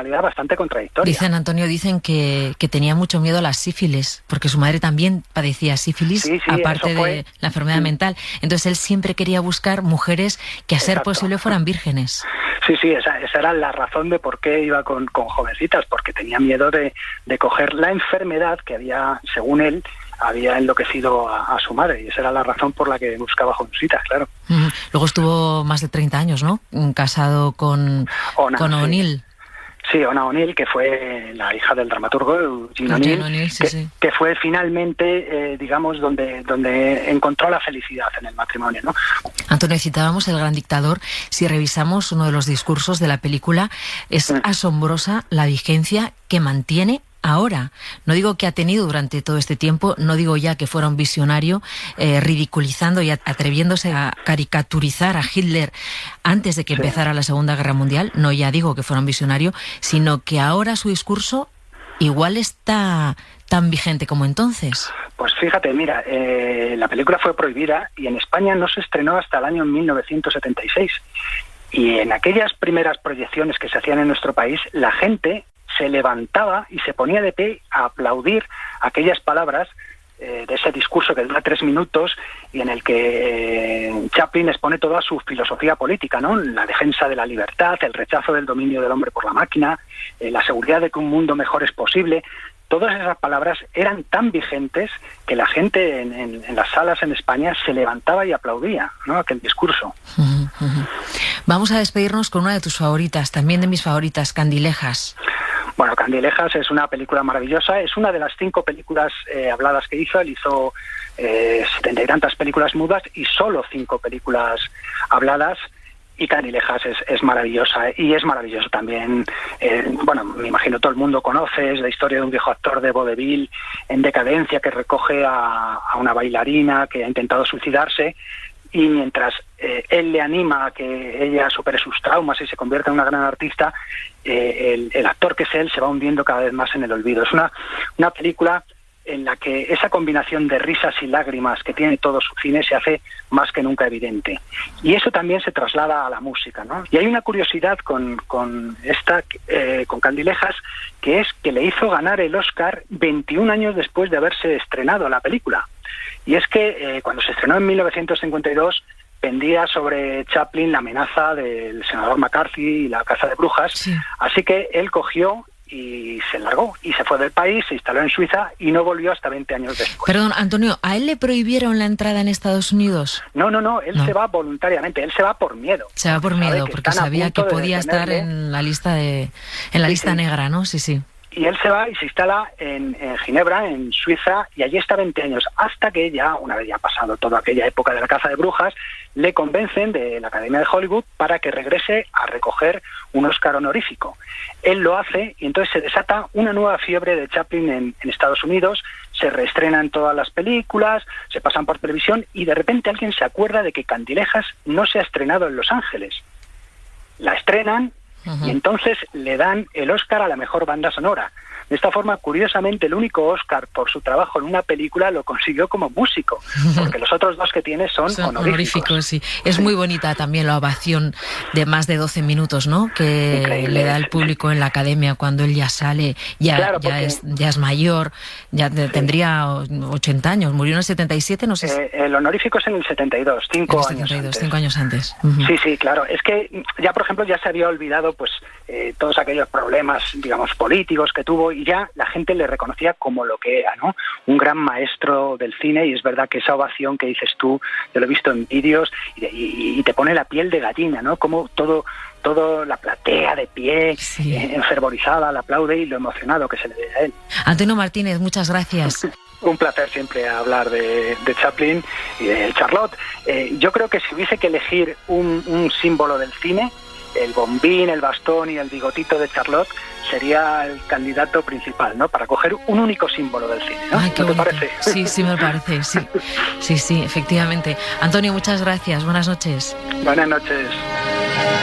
personalidad bastante contradictoria. Dicen, Antonio, que tenía mucho miedo a la sífilis, porque su madre también padecía sífilis, aparte de la enfermedad mental. Entonces él siempre quería buscar mujeres que a ser posible fueran vírgenes. Sí, esa era la razón de por qué iba con jovencitas, porque tenía miedo de coger la enfermedad que había, según él, había enloquecido a su madre, y esa era la razón por la que buscaba jovencitas, claro. Luego estuvo más de 30 años, ¿no?, casado con O'Neill. Sí, Ona O'Neill, que fue la hija del dramaturgo Eugene O'Neill, que fue finalmente, digamos, donde encontró la felicidad en el matrimonio, ¿no? Antonio, citábamos El Gran Dictador. Si revisamos uno de los discursos de la película, es asombrosa la vigencia que mantiene ahora. No digo que ha tenido durante todo este tiempo, no digo ya que fuera un visionario ridiculizando y atreviéndose a caricaturizar a Hitler antes de que empezara la Segunda Guerra Mundial, no ya digo que fuera un visionario, sino que ahora su discurso igual está tan vigente como entonces. Pues fíjate, mira, la película fue prohibida y en España no se estrenó hasta el año 1976. Y en aquellas primeras proyecciones que se hacían en nuestro país, la gente se levantaba y se ponía de pie a aplaudir aquellas palabras de ese discurso que dura 3 minutos y en el que Chaplin expone toda su filosofía política, ¿no? La defensa de la libertad, el rechazo del dominio del hombre por la máquina, la seguridad de que un mundo mejor es posible. Todas esas palabras eran tan vigentes que la gente en las salas en España se levantaba y aplaudía, ¿no?, aquel discurso. Vamos a despedirnos con una de tus favoritas, también de mis favoritas, Candilejas. Bueno, Candilejas es una película maravillosa, es una de las 5 películas habladas que hizo. Él hizo 70 y tantas películas mudas y solo 5 películas habladas. Y Candilejas es maravillosa, y es maravilloso también, bueno, me imagino todo el mundo conoce, es la historia de un viejo actor de vodevil en decadencia que recoge a una bailarina que ha intentado suicidarse, y mientras él le anima a que ella supere sus traumas y se convierta en una gran artista, el actor que es él se va hundiendo cada vez más en el olvido. Es una película en la que esa combinación de risas y lágrimas que tiene todo su cine se hace más que nunca evidente. Y eso también se traslada a la música, ¿no? Y hay una curiosidad con Candilejas, que es que le hizo ganar el Oscar 21 años después de haberse estrenado la película. Y es que cuando se estrenó en 1952 pendía sobre Chaplin la amenaza del senador McCarthy y la caza de brujas, sí. Así que él cogió y se largó, y se fue del país, se instaló en Suiza y no volvió hasta 20 años después. Perdón, Antonio, ¿a él le prohibieron la entrada en Estados Unidos? No, él se va voluntariamente, él se va por miedo. Se va por miedo, porque sabía que podía estar en la lista lista negra, ¿no? Sí. Y él se va y se instala en Ginebra, en Suiza, y allí está 20 años, hasta que ya, una vez ya pasado toda aquella época de la caza de brujas, le convencen de la Academia de Hollywood para que regrese a recoger un Oscar honorífico. Él lo hace y entonces se desata una nueva fiebre de Chaplin en Estados Unidos, se reestrenan todas las películas, se pasan por televisión y de repente alguien se acuerda de que Candilejas no se ha estrenado en Los Ángeles. La estrenan y entonces le dan el Oscar a la mejor banda sonora. De esta forma, curiosamente, el único Oscar por su trabajo en una película lo consiguió como músico, porque los otros 2 que tiene son honoríficos. Sí. Es muy bonita también la ovación de más de 12 minutos, ¿no?, que increíble, le da el público en la academia cuando él ya sale, ya es mayor, ya tendría 80 años, murió en el 77, no sé. El honorífico es en el 72, 5 años antes. Sí, claro. Es que ya, por ejemplo, ya se había olvidado pues todos aquellos problemas, digamos, políticos que tuvo, y ya la gente le reconocía como lo que era, ¿no? Un gran maestro del cine, y es verdad que esa ovación que dices tú, yo lo he visto en vídeos, y te pone la piel de gallina, ¿no? Como todo la platea de pie, sí, enfervorizada, le aplaude, y lo emocionado que se le ve a él. Antonio Martínez, muchas gracias. Un placer siempre hablar de Chaplin y de Charlotte. Yo creo que si hubiese que elegir un símbolo del cine, el bombín, el bastón y el bigotito de Charlotte sería el candidato principal, ¿no?, para coger un único símbolo del cine, ¿no? Ay, ¿No te parece? Sí, me parece, sí, efectivamente. Antonio, muchas gracias, buenas noches. Buenas noches.